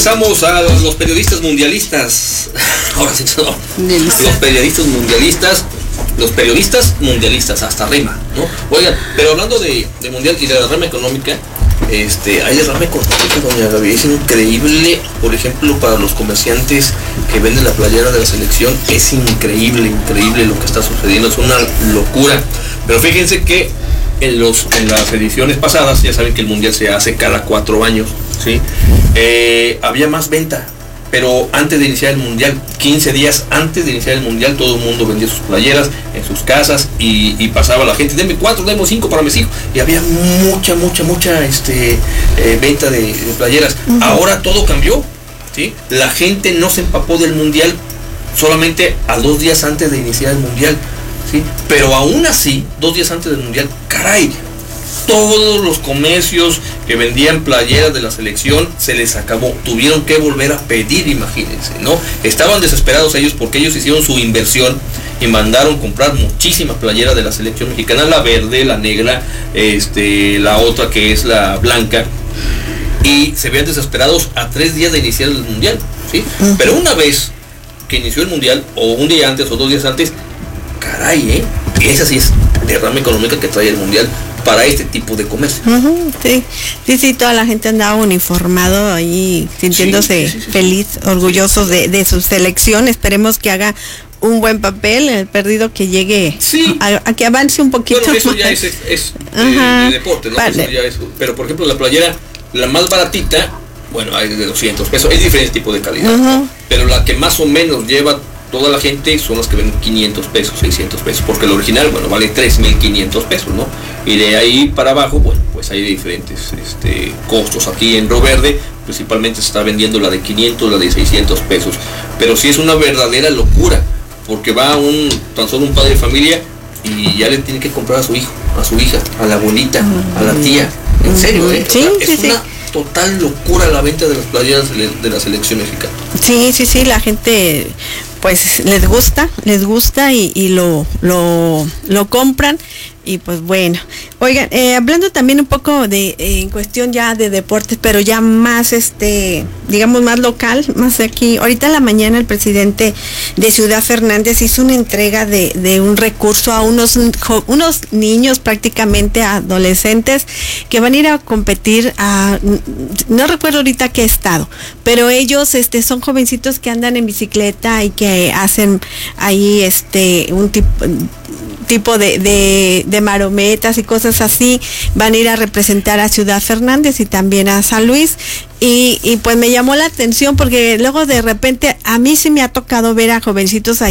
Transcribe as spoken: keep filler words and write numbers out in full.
regresamos a los periodistas mundialistas. Ahora sí, no. Los periodistas mundialistas. Los periodistas mundialistas, hasta rima, ¿no? Oigan, pero hablando de, de mundial y de la rama económica, este, hay derrama económica, doña Gaby, es increíble, por ejemplo, para los comerciantes que venden la playera de la selección, es increíble, increíble lo que está sucediendo, es una locura. Pero fíjense que en, los, en las ediciones pasadas, ya saben que el mundial se hace cada cuatro años, ¿sí? Eh, había más venta. Pero antes de iniciar el mundial, quince días antes de iniciar el mundial, todo el mundo vendía sus playeras en sus casas y, y pasaba la gente, deme cuatro, deme cinco para mis hijos. Y había mucha, mucha, mucha este, eh, venta de, de playeras. Uh-huh. Ahora todo cambió, ¿sí? La gente no se empapó del mundial solamente a dos días antes de iniciar el mundial, ¿sí? Pero aún así, dos días antes del mundial, caray, todos los comercios que vendían playeras de la selección se les acabó, tuvieron que volver a pedir, imagínense, ¿no? Estaban desesperados ellos porque ellos hicieron su inversión y mandaron comprar muchísimas playeras de la selección mexicana, la verde, la negra, este, la otra que es la blanca, y se veían desesperados a tres días de iniciar el mundial, ¿sí? Uh-huh. Pero una vez que inició el mundial, o un día antes o dos días antes, caray, ¿eh? Esa sí es derrama económica que trae el mundial para este tipo de comercio. Uh-huh, sí, sí, sí, toda la gente andaba uniformado ahí, sintiéndose sí, sí, sí, sí. feliz, orgullosos de, de su selección. Esperemos que haga un buen papel, el perdido que llegue sí. a, a que avance un poquito. Bueno, eso ya es, es, es uh-huh. de, de deporte, ¿no? Vale. Eso ya es, pero por ejemplo la playera, la más baratita, bueno, hay de doscientos pesos, es diferente tipo de calidad, uh-huh. ¿no? Pero la que más o menos lleva toda la gente son las que venden quinientos pesos, seiscientos pesos, porque el original, bueno, vale tres mil quinientos pesos, ¿no? Y de ahí para abajo, bueno, pues hay diferentes este, costos. Aquí en Río Verde, principalmente se está vendiendo la de quinientos, la de seiscientos pesos. Pero sí es una verdadera locura, porque va un tan solo un padre de familia y ya le tiene que comprar a su hijo, a su hija, a la abuelita, a la tía. En serio, ¿eh? Sí, o sea, sí, es sí. una total locura la venta de las playeras de la selección mexicana. Sí, sí, sí, la gente pues les gusta, les gusta y, y lo, lo, lo compran. Y pues bueno, oigan, eh, hablando también un poco de eh, en cuestión ya de deportes, pero ya más este, digamos más local, más aquí. Ahorita en la mañana el presidente de Ciudad Fernández hizo una entrega de, de un recurso a unos unos niños, prácticamente adolescentes, que van a ir a competir a, no recuerdo ahorita qué estado, pero ellos este son jovencitos que andan en bicicleta y que hacen ahí este un tipo tipo de, de, de marometas y cosas así. Van a ir a representar a Ciudad Fernández y también a San Luis. Y, y pues me llamó la atención porque luego de repente a mí sí me ha tocado ver a jovencitos ahí